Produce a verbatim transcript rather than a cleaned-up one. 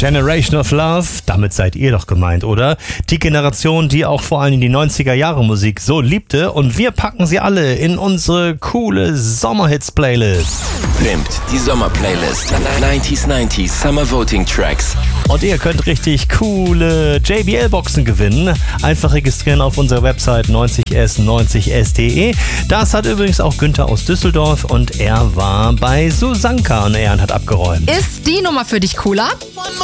Generation of Love, damit seid ihr doch gemeint, oder? Die Generation, die auch vor allem die neunziger Jahre Musik so liebte, und wir packen sie alle in unsere coole Sommerhits-Playlist. Pimpt, die Sommer-Playlist. neunziger neunzig Summer Voting Tracks. Und ihr könnt richtig coole J B L-Boxen gewinnen. Einfach registrieren auf unserer Website neunzig s neunzig s punkt de. Das hat übrigens auch Günther aus Düsseldorf und er war bei Susanka und er hat abgeräumt. Ist die Nummer für dich cooler?